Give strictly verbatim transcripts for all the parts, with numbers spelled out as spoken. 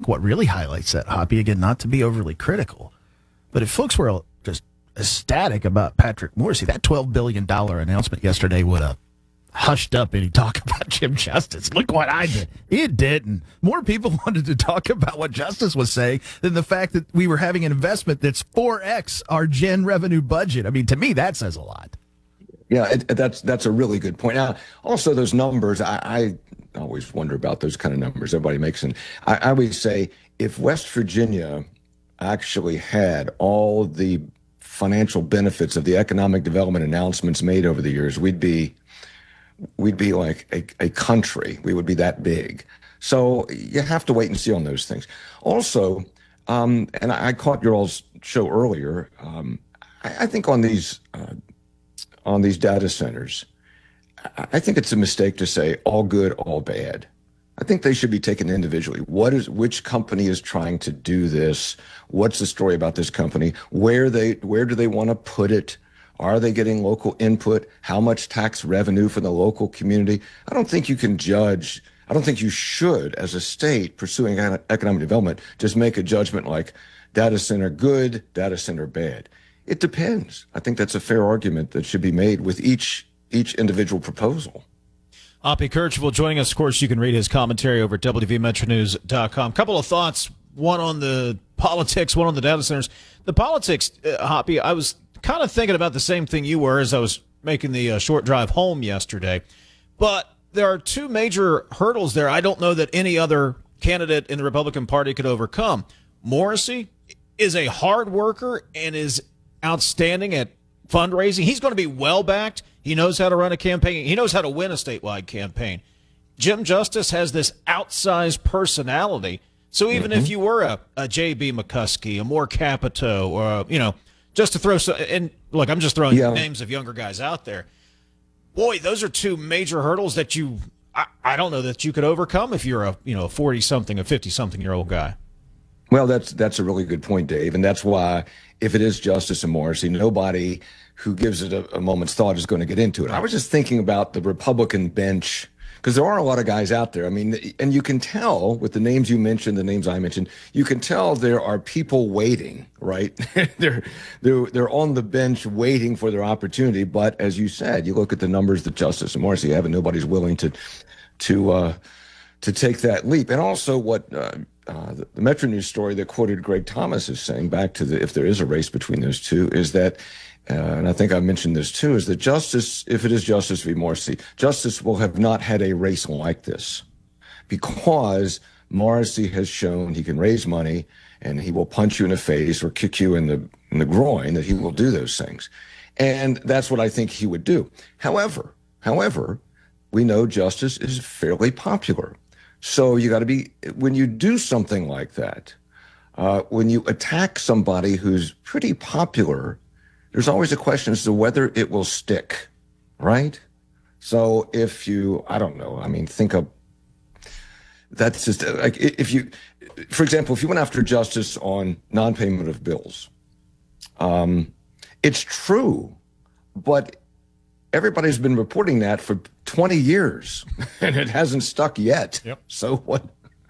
think what really highlights that, Hoppy, again, not to be overly critical, but if folks were just ecstatic about Patrick Morrissey, that twelve billion dollars announcement yesterday would have hushed up any talk about Jim Justice. Look what I did. It didn't. More people wanted to talk about what Justice was saying than the fact that we were having an investment that's four X our gen revenue budget. I mean, to me, that says a lot. Yeah, it, that's that's a really good point. Now, also, those numbers, I, I always wonder about those kind of numbers everybody makes. And I, I always say, if West Virginia actually had all the financial benefits of the economic development announcements made over the years, we'd be we'd be like a, a country. We would be that big. So you have to wait and see on those things. Also, um, and I, I caught your all's show earlier, um, I, I think on these uh, on these data centers, I think it's a mistake to say all good, all bad. I think they should be taken individually. What is, which company is trying to do this? What's the story about this company? Where they, where do they want to put it? Are they getting local input? How much tax revenue for the local community? I don't think you can judge. I don't think you should, as a state pursuing economic development, just make a judgment like data center good, data center bad. It depends. I think that's a fair argument that should be made with each each individual proposal. Hoppy Kercheval joining us. Of course, you can read his commentary over at W V Metro News dot com. Couple of thoughts, one on the politics, one on the data centers. The politics, uh, Hoppy, I was kind of thinking about the same thing you were as I was making the uh, short drive home yesterday. But there are two major hurdles there I don't know that any other candidate in the Republican Party could overcome. Morrissey is a hard worker and is outstanding at fundraising. He's going to be well backed. He knows how to run a campaign. He knows how to win a statewide campaign. Jim Justice has this outsized personality. So even mm-hmm. if you were a, a J B. McCuskey, a Moore Capito, or a, you know, just to throw some, and look, I'm just throwing yeah. names of younger guys out there. Boy, those are two major hurdles that you, I, I don't know that you could overcome if you're a, you know, a forty something, a fifty something year old guy. Well, that's that's a really good point, Dave, and that's why if it is Justice and Morrissey, nobody who gives it a, a moment's thought is going to get into it. I was just thinking about the Republican bench, because there are a lot of guys out there. I mean, and you can tell with the names you mentioned, the names I mentioned, you can tell there are people waiting, right? they're they're they're on the bench waiting for their opportunity. But as you said, you look at the numbers that Justice and Morrissey have, and nobody's willing to to uh, to take that leap. And also, what uh, uh, the, the Metro News story that quoted Greg Thomas is saying, back to the if there is a race between those two, is that. Uh, and I think I mentioned this too, is that Justice, if it is Justice v. Morrissey, Justice will have not had a race like this because Morrissey has shown he can raise money and he will punch you in the face or kick you in the in the groin, that he will do those things. And that's what I think he would do. However, however, we know Justice is fairly popular. So you got to be, when you do something like that, uh, when you attack somebody who's pretty popular, there's always a question as to whether it will stick, right? So if you, I don't know, I mean, think of, that's just like, if you, for example, if you went after Justice on non-payment of bills, um, it's true, but everybody's been reporting that for twenty years and it hasn't stuck yet. Yep. So what,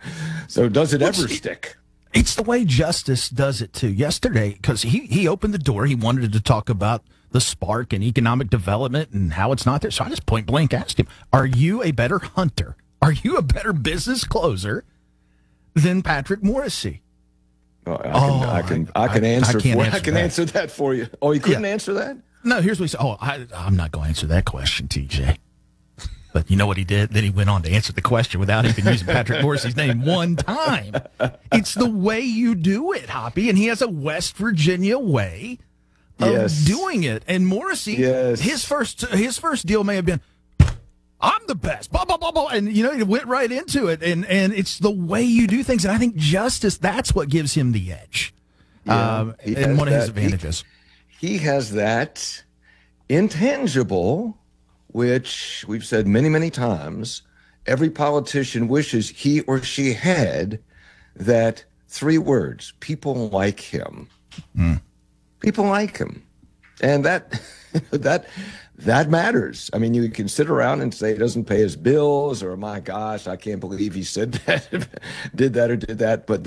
so does it ever stick? It's the way Justice does it, too. Yesterday, because he, he opened the door, he wanted to talk about the spark and economic development and how it's not there. So I just point blank asked him, are you a better hunter? Are you a better business closer than Patrick Morrissey? Well, I can, oh, I can, I, I can answer. I, for, answer, I can that. answer that for you. Oh, you couldn't yeah. answer that? No, here's what he said. Oh, I, I'm not going to answer that question, T J. But you know what he did? Then he went on to answer the question without even using Patrick Morrissey's name one time. It's the way you do it, Hoppy, and he has a West Virginia way of yes. doing it. And Morrissey, yes. his first his first deal may have been, I'm the best, blah, blah, blah, blah. And, you know, he went right into it. And, and it's the way you do things. And I think Justice, that's what gives him the edge. Yeah, um, and one of that, his advantages. He, he has that intangible, which we've said many, many times, every politician wishes he or she had, that three words, people like him. Mm. People like him. And that that that matters. I mean, you can sit around and say he doesn't pay his bills, or my gosh, I can't believe he said that, did that or did that. But